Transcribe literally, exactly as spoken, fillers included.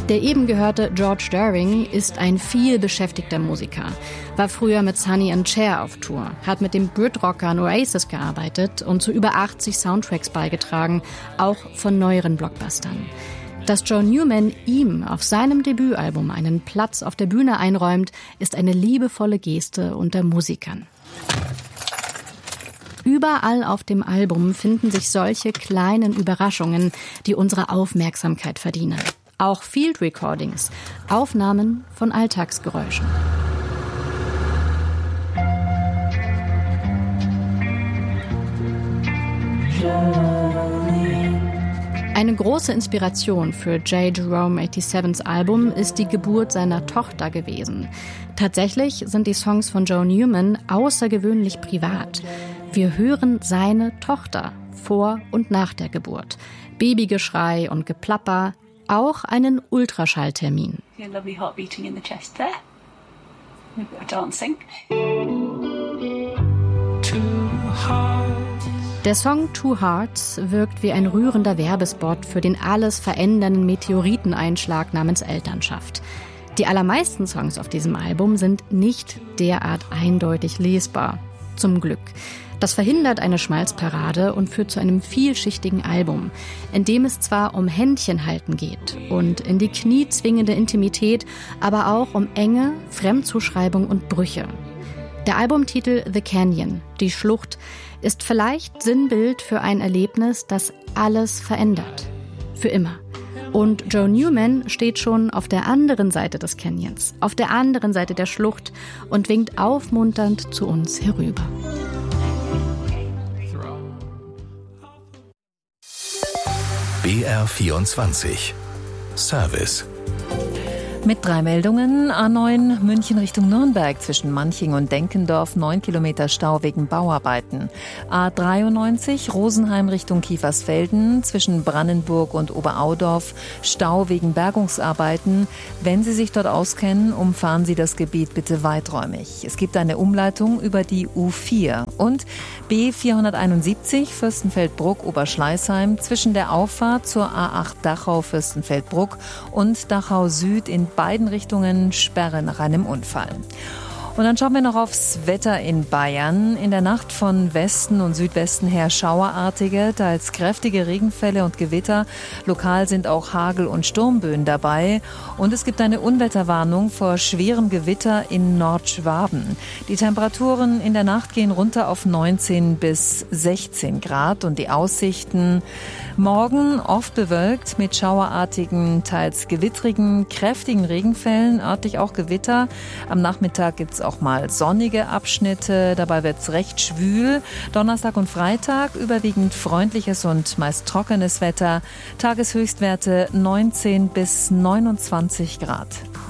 Der eben gehörte George During ist ein vielbeschäftigter Musiker, war früher mit Sonny and Cher auf Tour, hat mit dem Brit-Rockern Oasis gearbeitet und zu über achtzig Soundtracks beigetragen, auch von neueren Blockbustern. Dass Joe Newman ihm auf seinem Debütalbum einen Platz auf der Bühne einräumt, ist eine liebevolle Geste unter Musikern. Überall auf dem Album finden sich solche kleinen Überraschungen, die unsere Aufmerksamkeit verdienen. Auch Field Recordings, Aufnahmen von Alltagsgeräuschen. Eine große Inspiration für J. Jerome siebenundachtzig's Album ist die Geburt seiner Tochter gewesen. Tatsächlich sind die Songs von Joe Newman außergewöhnlich privat. Wir hören seine Tochter vor und nach der Geburt. Babygeschrei und Geplapper, auch einen Ultraschalltermin. Der Song Two Hearts wirkt wie ein rührender Werbespot für den alles verändernden Meteoriteneinschlag namens Elternschaft. Die allermeisten Songs auf diesem Album sind nicht derart eindeutig lesbar. Zum Glück. Das verhindert eine Schmalzparade und führt zu einem vielschichtigen Album, in dem es zwar um Händchenhalten geht und in die Knie zwingende Intimität, aber auch um Enge, Fremdzuschreibung und Brüche. Der Albumtitel The Canyon, die Schlucht, ist vielleicht Sinnbild für ein Erlebnis, das alles verändert. Für immer. Und Joe Newman steht schon auf der anderen Seite des Canyons, auf der anderen Seite der Schlucht und winkt aufmunternd zu uns herüber. B R vierundzwanzig Service. Mit drei Meldungen. A neun München Richtung Nürnberg zwischen Manching und Denkendorf, neun Kilometer Stau wegen Bauarbeiten. A dreiundneunzig Rosenheim Richtung Kiefersfelden zwischen Brannenburg und Oberaudorf, Stau wegen Bergungsarbeiten. Wenn Sie sich dort auskennen, umfahren Sie das Gebiet bitte weiträumig. Es gibt eine Umleitung über die U vier. Und B vierhunderteinundsiebzig Fürstenfeldbruck Oberschleißheim zwischen der Auffahrt zur A acht Dachau Fürstenfeldbruck und Dachau Süd in beiden Richtungen Sperre nach einem Unfall. Und dann schauen wir noch aufs Wetter in Bayern. In der Nacht von Westen und Südwesten her schauerartige, teils kräftige Regenfälle und Gewitter. Lokal sind auch Hagel- und Sturmböen dabei. Und es gibt eine Unwetterwarnung vor schwerem Gewitter in Nordschwaben. Die Temperaturen in der Nacht gehen runter auf neunzehn bis sechzehn Grad. Und die Aussichten morgen oft bewölkt mit schauerartigen, teils gewittrigen, kräftigen Regenfällen, örtlich auch Gewitter. Am Nachmittag gibt es auch mal sonnige Abschnitte, dabei wird es recht schwül. Donnerstag und Freitag überwiegend freundliches und meist trockenes Wetter. Tageshöchstwerte neunzehn bis neunundzwanzig Grad.